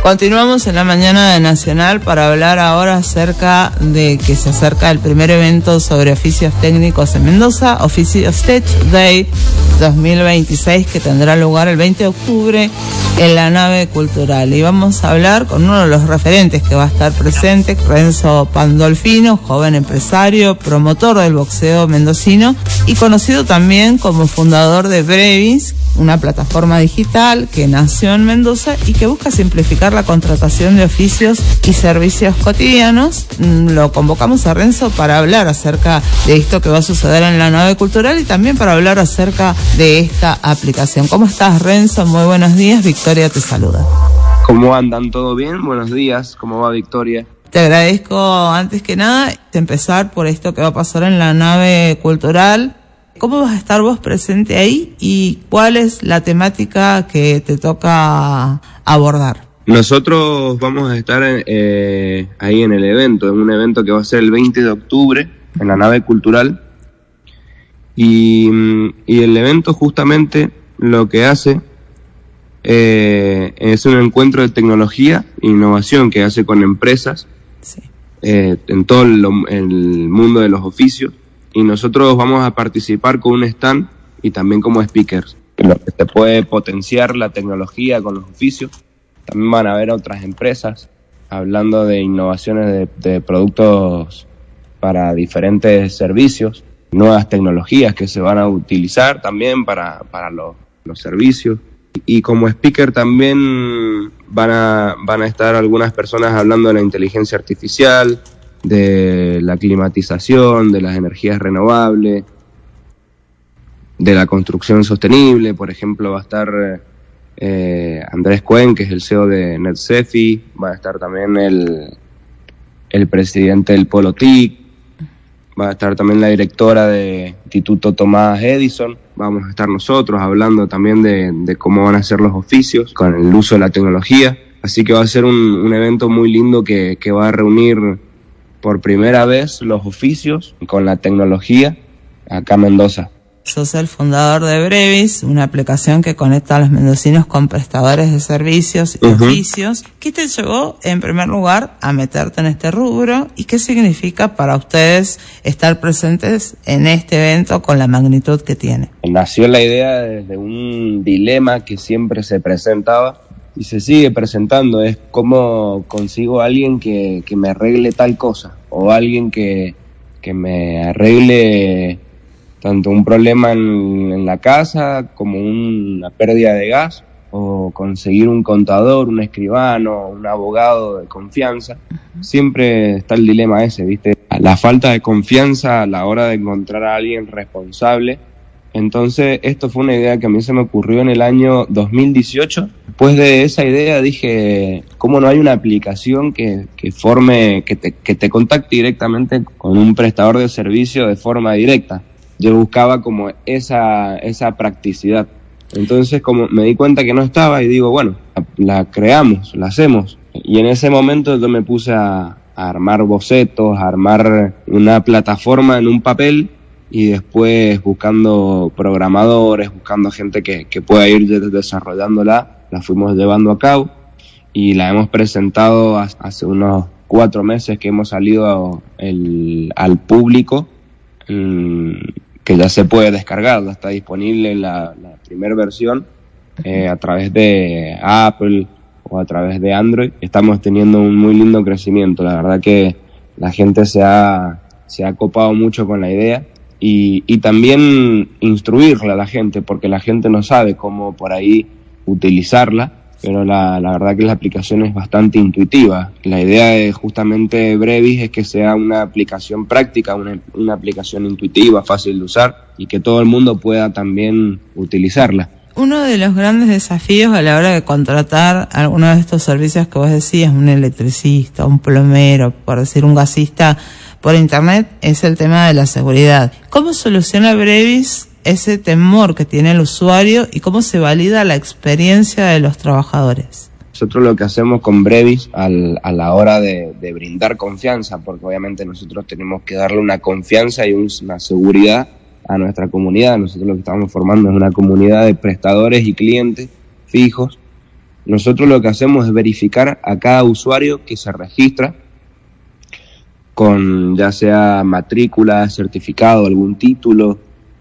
Continuamos en la mañana de Nacional para hablar ahora acerca de que se acerca el primer evento sobre oficios técnicos en Mendoza, Oficios Tech Day 2026, que tendrá lugar el 20 de octubre en la nave cultural. Y vamos a hablar con uno de los referentes que va a estar presente, Renzo Pandolfino, joven empresario, promotor del boxeo mendocino y conocido también como fundador de Brevis, una plataforma digital que nació en Mendoza y que busca simplificar la contratación de oficios y servicios cotidianos. Lo convocamos a Renzo para hablar acerca de esto que va a suceder en la nave cultural y también para hablar acerca de esta aplicación. ¿Cómo estás, Renzo? Muy buenos días. Victoria te saluda. ¿Cómo andan? ¿Todo bien? Buenos días. ¿Cómo va, Victoria? Te agradezco antes que nada de empezar por esto que va a pasar en la nave cultural. ¿Cómo vas a estar vos presente ahí y cuál es la temática que te toca abordar? Nosotros vamos a estar ahí en el evento, en un evento que va a ser el 20 de octubre en la nave cultural. Y el evento justamente lo que hace es un encuentro de tecnología e innovación que hace con empresas, sí, en todo el mundo de los oficios. Y nosotros vamos a participar con un stand y también como speakers, en lo que se puede potenciar la tecnología con los oficios. También van a haber otras empresas hablando de innovaciones de productos para diferentes servicios, nuevas tecnologías que se van a utilizar también para los servicios. Y como speaker también van a estar algunas personas hablando de la inteligencia artificial, de la climatización, de las energías renovables, de la construcción sostenible. Por ejemplo, va a estar Andrés Cuen, que es el CEO de NetCefi, va a estar también el presidente del Polo TIC, va a estar también la directora del Instituto Tomás Edison. Vamos a estar nosotros hablando también de cómo van a ser los oficios con el uso de la tecnología. Así que va a ser un evento muy lindo que va a reunir por primera vez los oficios con la tecnología acá en Mendoza. Sos el fundador de Brevis, una aplicación que conecta a los mendocinos con prestadores de servicios y oficios. ¿Qué te llevó, en primer lugar, a meterte en este rubro? ¿Y qué significa para ustedes estar presentes en este evento con la magnitud que tiene? Nació la idea desde un dilema que siempre se presentaba y se sigue presentando, es cómo consigo a alguien que me arregle tal cosa, o alguien que me arregle tanto un problema en la casa como una pérdida de gas, o conseguir un contador, un escribano, un abogado de confianza. Siempre está el dilema ese, ¿viste? La falta de confianza a la hora de encontrar a alguien responsable. Entonces, esto fue una idea que a mí se me ocurrió en el año 2018. Después de esa idea dije, ¿cómo no hay una aplicación que te contacte directamente con un prestador de servicio de forma directa? Yo buscaba como esa practicidad. Entonces, como me di cuenta que no estaba, y digo, bueno, la creamos, la hacemos. Y en ese momento yo me puse a armar bocetos, a armar una plataforma en un papel, y después buscando programadores, buscando gente que pueda ir desarrollándola, la fuimos llevando a cabo y la hemos presentado hace unos 4 meses que hemos salido al público, que ya se puede descargar, ya está disponible la primera versión a través de Apple o a través de Android. Estamos teniendo un muy lindo crecimiento, la verdad que la gente se ha copado mucho con la idea. Y también instruirla a la gente, porque la gente no sabe cómo por ahí utilizarla, pero la verdad que la aplicación es bastante intuitiva. La idea de justamente Brevis es que sea una aplicación práctica, una aplicación intuitiva, fácil de usar y que todo el mundo pueda también utilizarla. Uno de los grandes desafíos a la hora de contratar alguno de estos servicios que vos decías, un electricista, un plomero, por decir un gasista por internet, es el tema de la seguridad. ¿Cómo soluciona Brevis ese temor que tiene el usuario y cómo se valida la experiencia de los trabajadores? Nosotros lo que hacemos con Brevis a la hora de brindar confianza, porque obviamente nosotros tenemos que darle una confianza y una seguridad a nuestra comunidad. Nosotros lo que estamos formando es una comunidad de prestadores y clientes fijos nosotros lo que hacemos es verificar a cada usuario que se registra con ya sea matrícula, certificado, algún título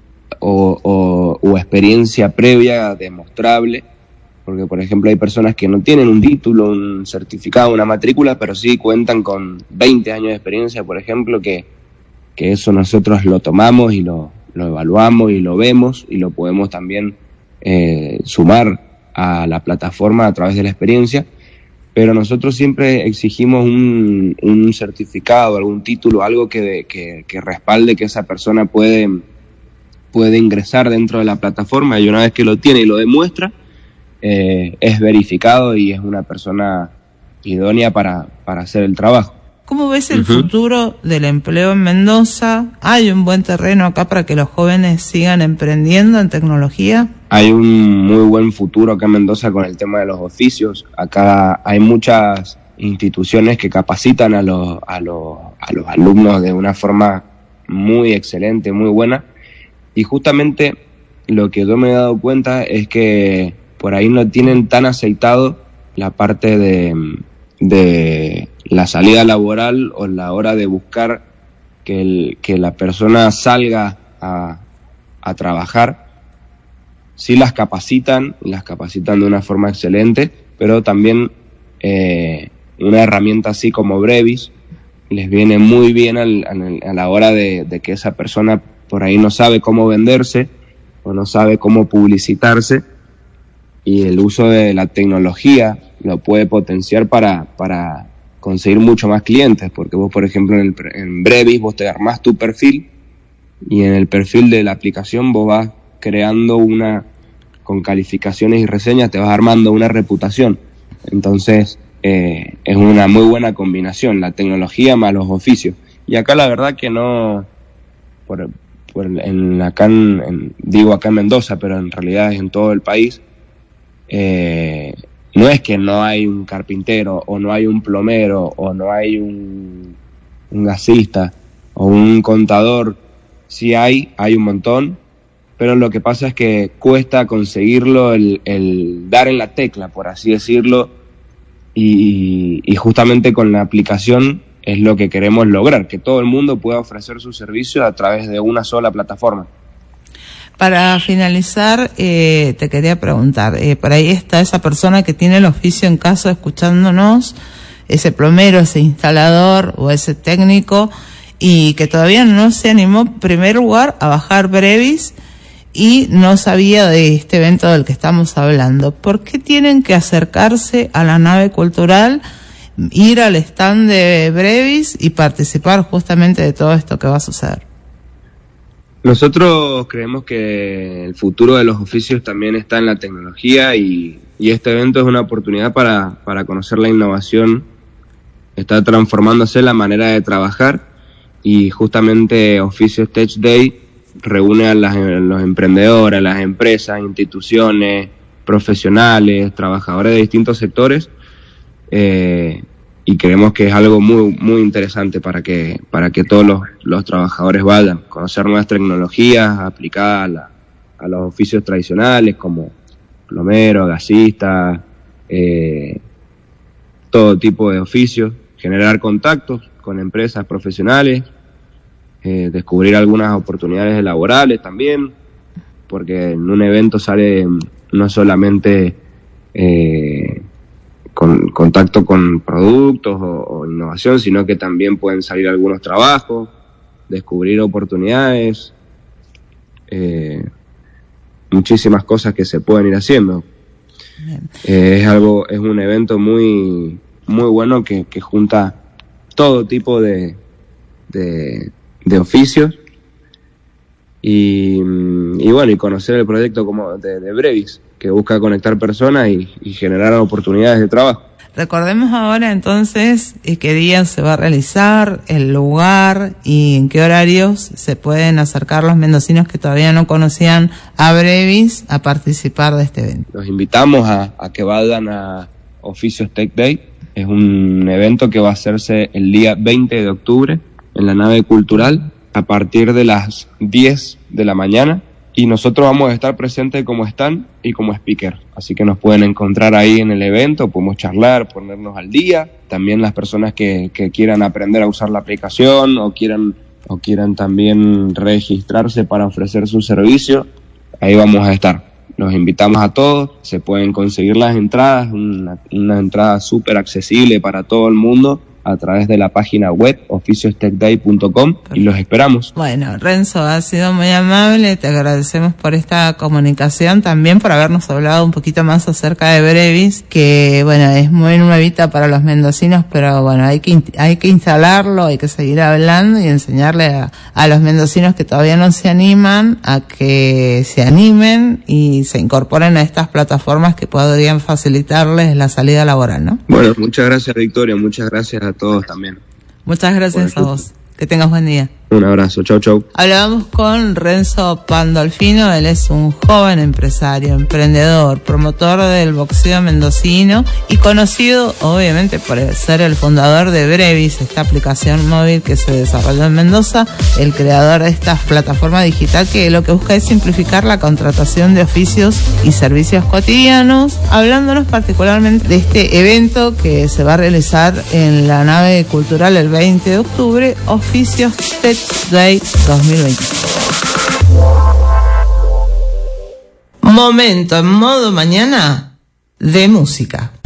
o experiencia previa demostrable, porque por ejemplo hay personas que no tienen un título, un certificado, una matrícula, pero sí cuentan con 20 años de experiencia, por ejemplo, que eso nosotros lo tomamos y lo evaluamos y lo vemos y lo podemos también sumar a la plataforma a través de la experiencia, pero nosotros siempre exigimos un certificado, algún título, algo que respalde que esa persona puede ingresar dentro de la plataforma, y una vez que lo tiene y lo demuestra, es verificado y es una persona idónea para hacer el trabajo. ¿Cómo ves el futuro del empleo en Mendoza? ¿Hay un buen terreno acá para que los jóvenes sigan emprendiendo en tecnología? Hay un muy buen futuro acá en Mendoza con el tema de los oficios. Acá hay muchas instituciones que capacitan a los alumnos de una forma muy excelente, muy buena. Y justamente lo que yo me he dado cuenta es que por ahí no tienen tan aceitado la parte de la salida laboral o la hora de buscar que la persona salga a trabajar. Sí las capacitan de una forma excelente, pero también una herramienta así como Brevis les viene muy bien a la hora de que esa persona por ahí no sabe cómo venderse o no sabe cómo publicitarse, y el uso de la tecnología lo puede potenciar para conseguir mucho más clientes, porque vos, por ejemplo, en Brevis vos te armás tu perfil y en el perfil de la aplicación vos vas creando con calificaciones y reseñas, te vas armando una reputación. Entonces es una muy buena combinación, la tecnología más los oficios. Y acá la verdad que no, digo acá en Mendoza, pero en realidad es en todo el país, no es que no hay un carpintero o no hay un plomero o no hay un gasista o un contador. Sí hay un montón, pero lo que pasa es que cuesta conseguirlo, el dar en la tecla, por así decirlo, y justamente con la aplicación es lo que queremos lograr, que todo el mundo pueda ofrecer su servicio a través de una sola plataforma. Para finalizar, te quería preguntar, por ahí está esa persona que tiene el oficio en casa escuchándonos, ese plomero, ese instalador o ese técnico, y que todavía no se animó, en primer lugar, a bajar Brevis y no sabía de este evento del que estamos hablando. ¿Por qué tienen que acercarse a la nave cultural, ir al stand de Brevis y participar justamente de todo esto que va a suceder? Nosotros creemos que el futuro de los oficios también está en la tecnología, y este evento es una oportunidad para conocer la innovación. Está transformándose la manera de trabajar, y justamente Oficios Tech Day reúne a los emprendedores, a las empresas, instituciones, profesionales, trabajadores de distintos sectores, y creemos que es algo muy muy interesante para que todos los trabajadores vayan a conocer nuevas tecnologías aplicadas a los oficios tradicionales como plomero, gasista, todo tipo de oficios, generar contactos con empresas profesionales, descubrir algunas oportunidades laborales también, porque en un evento sale no solamente con contacto con productos o innovación, sino que también pueden salir algunos trabajos, descubrir oportunidades, muchísimas cosas que se pueden ir haciendo. Es un evento muy muy bueno que junta todo tipo de oficios, y bueno, y conocer el proyecto como de Brevis, que busca conectar personas y generar oportunidades de trabajo. Recordemos ahora entonces qué día se va a realizar, el lugar y en qué horarios se pueden acercar los mendocinos que todavía no conocían a Brevis a participar de este evento. Los invitamos a que vayan a Oficios Tech Day. Es un evento que va a hacerse el día 20 de octubre en la nave cultural a partir de las 10 de la mañana. y nosotros vamos a estar presentes como stand y como speaker, así que nos pueden encontrar ahí en el evento, podemos charlar, ponernos al día, también las personas que quieran aprender a usar la aplicación o quieran también registrarse para ofrecer su servicio, ahí vamos a estar. Los invitamos a todos, se pueden conseguir las entradas, una entrada súper accesible para todo el mundo a través de la página web oficiostechday.com y los esperamos. Bueno, Renzo, ha sido muy amable, te agradecemos por esta comunicación, también por habernos hablado un poquito más acerca de Brevis, que bueno, es muy nuevita para los mendocinos, pero bueno, hay que instalarlo, hay que seguir hablando y enseñarle a los mendocinos que todavía no se animan a que se animen y se incorporen a estas plataformas que podrían facilitarles la salida laboral, ¿no? Bueno, muchas gracias, Victoria, muchas gracias a todos también. Muchas gracias a vos. Que tengas buen día. Un abrazo, chau chau. Hablábamos con Renzo Pandolfino, él es un joven empresario, emprendedor, promotor del boxeo mendocino y conocido obviamente por ser el fundador de Brevis, esta aplicación móvil que se desarrolló en Mendoza, el creador de esta plataforma digital que lo que busca es simplificar la contratación de oficios y servicios cotidianos, hablándonos particularmente de este evento que se va a realizar en la nave cultural el 20 de octubre, Oficios Tech Day 2023. Momento en modo mañana de música.